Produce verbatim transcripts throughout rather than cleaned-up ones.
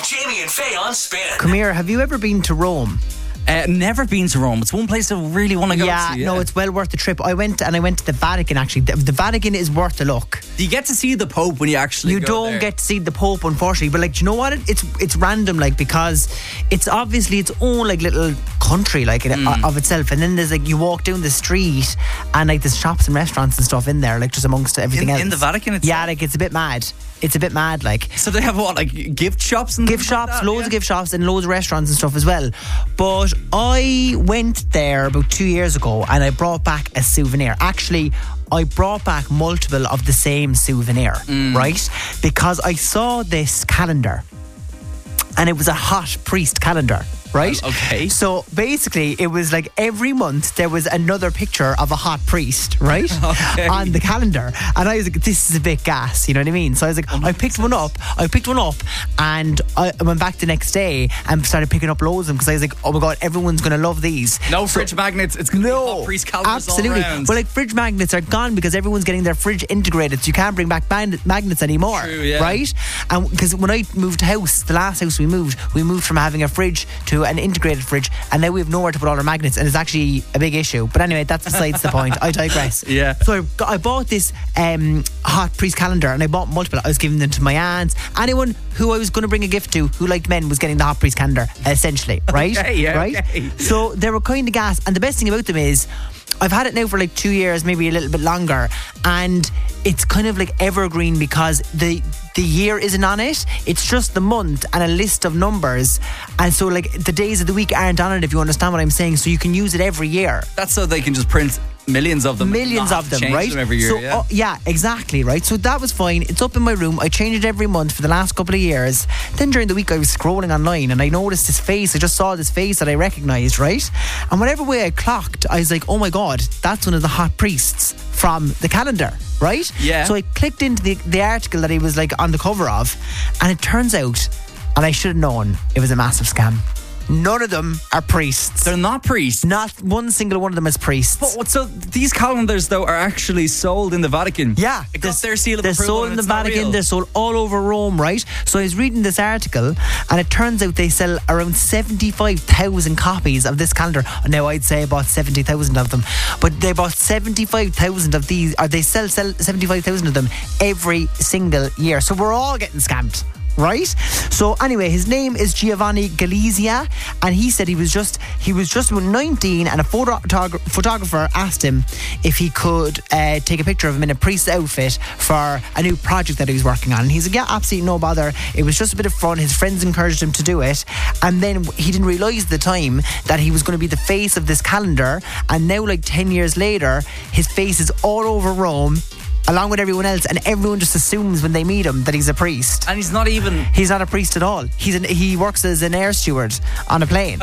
Jamie and Faye on Spin. Come here, have you ever been to Rome? Uh, never been to Rome. It's one place I really want to go yeah, to. Yeah, no, it's well worth the trip. I went and I went to the Vatican actually. The, the Vatican is worth a look. Do you get to see the Pope when you actually You go don't there? get to see the Pope, unfortunately. But like, do you know what? It, it's it's random, like, because it's obviously its own like little country, like mm. of itself. And then there's like, you walk down the street and like there's shops and restaurants and stuff in there, like just amongst everything in, else. in the Vatican itself? Yeah, like it's a bit mad. It's a bit mad, like. So they have what, like gift shops and gift shops, like that, loads yeah? of gift shops and loads of restaurants and stuff as well. But I went there about two years ago and I brought back a souvenir. Actually, I brought back multiple of the same souvenir, mm. right? Because I saw this calendar and it was a hot priest calendar. Right? Well, okay. So basically, it was like every month there was another picture of a hot priest, right? Okay. On the calendar. And I was like, this is a bit gas, you know what I mean? So I was like, oh, I picked one up, I picked one up, and I went back the next day and started picking up loads of them because I was like, oh my God, everyone's going to love these. No so, fridge magnets, it's going to no, be hot priest calendars absolutely. all around. Well, like fridge magnets are gone because everyone's getting their fridge integrated, so you can't bring back mag- magnets anymore. True, yeah. Right? And because when I moved house, the last house we moved, we moved from having a fridge to an integrated fridge, and now we have nowhere to put all our magnets, and it's actually a big issue. But anyway, that's besides the point. I digress. Yeah. So I, got, I bought this um, hot priest calendar, and I bought multiple. I was giving them to my aunts. Anyone who I was going to bring a gift to who liked men was getting the hot priest calendar, essentially. Right? Okay, yeah, right? okay. So they were kind of gas, and the best thing about them is I've had it now for like two years, maybe a little bit longer, and it's kind of like evergreen because the the year isn't on it. It's just the month and a list of numbers, and so like the days of the week aren't on it, if you understand what I'm saying. So you can use it every year. That's so they can just print millions of them. Millions of them, right? Them every year, so, yeah. Uh, yeah, exactly, right? So that was fine. It's up in my room. I change it every month for the last couple of years. Then during the week I was scrolling online and I noticed this face. I just saw this face that I recognised, right? And whatever way I clocked, I was like, oh my God, that's one of the hot priests from the calendar, right? Yeah. So I clicked into the, the article that he was like on the cover of, and it turns out, and I should have known, it was a massive scam. None of them are priests. They're not priests. Not one single one of them is priests. But what, so these calendars though are actually sold in the Vatican. Yeah, it got their seal of they're approval. sold in the Vatican. They're sold all over Rome, right? So I was reading this article, and it turns out they sell around seventy-five thousand copies of this calendar. Now I'd say about seventy thousand of them, but they bought seventy-five thousand of these, or they sell, sell seventy-five thousand of them every single year. So we're all getting scammed. Right? So anyway, his name is Giovanni Galizia, and he said he was just he was just about nineteen, and a photog- photographer asked him if he could uh, take a picture of him in a priest's outfit for a new project that he was working on. And he said, yeah, absolutely no bother. It was just a bit of fun. His friends encouraged him to do it, and then he didn't realise at the time that he was going to be the face of this calendar. And now, like ten years later, his face is all over Rome, along with everyone else, and everyone just assumes when they meet him that he's a priest. And he's not even... He's not a priest at all. He's an, he works as an air steward on a plane.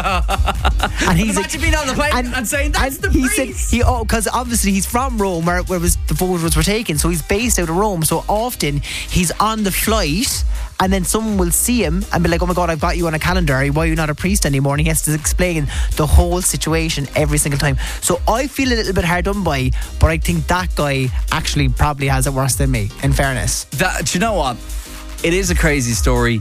And he's Imagine being on the plane and, and saying, that's the he priest! Said, he, oh, because obviously he's from Rome, where, where was, the photos were taken, so he's based out of Rome. So often he's on the flight, and then someone will see him and be like, oh my God, I've got you on a calendar. Why are you not a priest anymore? And he has to explain the whole situation every single time. So I feel a little bit hard done by, but I think that guy actually probably has it worse than me, in fairness. That, do you know what? It is a crazy story.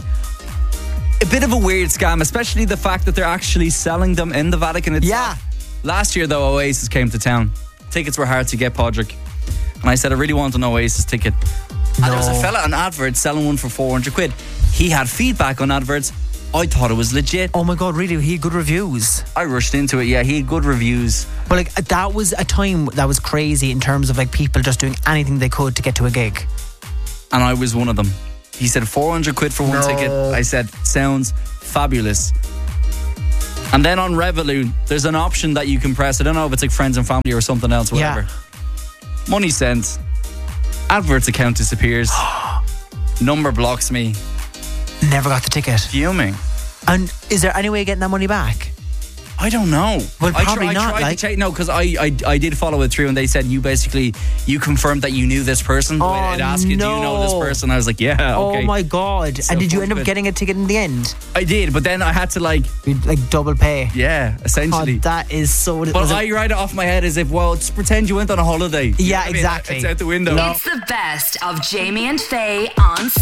A bit of a weird scam, especially the fact that they're actually selling them in the Vatican itself. Yeah. Last year, though, Oasis came to town. Tickets were hard to get, Podrick. And I said, I really want an Oasis ticket. No. And there was a fella on adverts selling one for four hundred quid. He had feedback on adverts. I thought it was legit. Oh my God, really? He had good reviews. I rushed into it, yeah. He had good reviews. But like, that was a time that was crazy in terms of like people just doing anything they could to get to a gig. And I was one of them. He said four hundred quid for one No. ticket. I said, sounds fabulous. And then on Revolut, there's an option that you can press. I don't know if it's like friends and family or something else, whatever. Yeah. Money sent. Adverts account disappears. Number blocks me. Never got the ticket. Fuming. And is there any way of getting that money back? I don't know. Well, I probably try, not, I tried like- to check, no, because I, I I did follow it through, and they said you basically you confirmed that you knew this person. Oh, It asked you, do you know this no. person? I was like, yeah, okay. Oh my God. So and did you fuck end up it. getting a ticket in the end? I did, but then I had to like, You'd, like double pay. yeah, Oh, essentially. that is so... But was it- I write it off my head as if, well, just pretend you went on a holiday. You know Yeah, what I mean? exactly. It's out the window. It's the best of Jamie and Faye on